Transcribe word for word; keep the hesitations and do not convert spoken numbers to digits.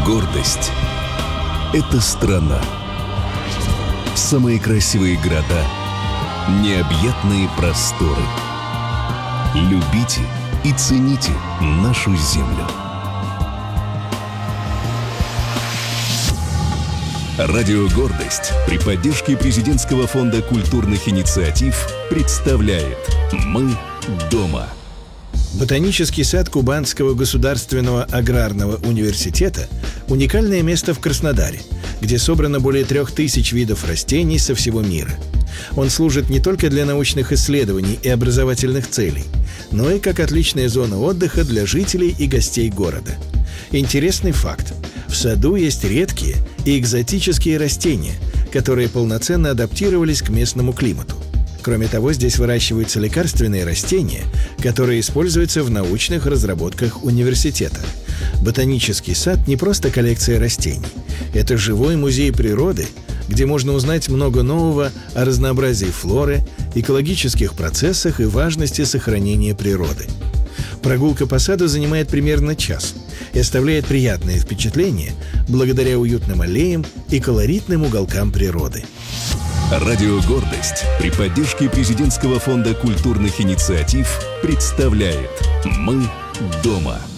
Гордость – это страна. Самые красивые города, необъятные просторы. Любите и цените нашу землю. Радио «Гордость» при поддержке Президентского фонда культурных инициатив представляет «Мы дома». Ботанический сад Кубанского государственного аграрного университета – уникальное место в Краснодаре, где собрано более трех тысяч видов растений со всего мира. Он служит не только для научных исследований и образовательных целей, но и как отличная зона отдыха для жителей и гостей города. Интересный факт – в саду есть редкие и экзотические растения, которые полноценно адаптировались к местному климату. Кроме того, здесь выращиваются лекарственные растения, которые используются в научных разработках университета. Ботанический сад не просто коллекция растений. Это живой музей природы, где можно узнать много нового о разнообразии флоры, экологических процессах и важности сохранения природы. Прогулка по саду занимает примерно час и оставляет приятное впечатление благодаря уютным аллеям и колоритным уголкам природы. Радио «Гордость» при поддержке Президентского фонда культурных инициатив представляет «Мы дома».